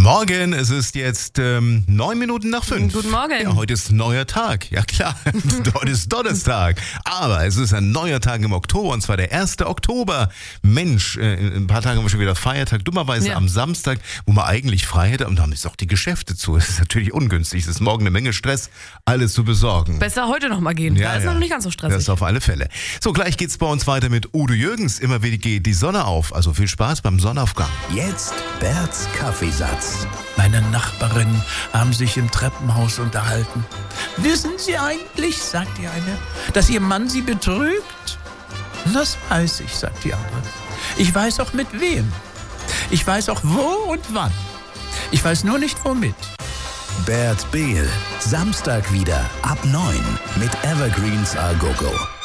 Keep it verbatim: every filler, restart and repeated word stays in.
Morgen, es ist jetzt ähm, neun Minuten nach fünf. Guten Morgen. Ja, heute ist ein neuer Tag. Ja klar, heute ist Donnerstag. Aber es ist ein neuer Tag im Oktober und zwar der erste Oktober. Mensch, äh, in ein paar Tagen haben wir schon wieder Feiertag. Dummerweise Ja. am Samstag, wo man eigentlich frei hätte. Und da haben jetzt auch die Geschäfte zu. Es ist natürlich ungünstig. Es ist morgen eine Menge Stress, alles zu besorgen. Besser heute noch mal gehen. Ja, da ist ja. noch nicht ganz so stressig. Das auf alle Fälle. So, gleich geht's bei uns weiter mit Udo Jürgens. Immer wieder geht die Sonne auf. Also viel Spaß beim Sonnenaufgang. Jetzt Berts Kaffeesatz. Meine Nachbarinnen haben sich im Treppenhaus unterhalten. Wissen Sie eigentlich, sagt die eine, dass Ihr Mann Sie betrügt? Das weiß ich, sagt die andere. Ich weiß auch mit wem. Ich weiß auch wo und wann. Ich weiß nur nicht womit. Bert Behl. Samstag wieder ab neun mit Evergreens A Go Go.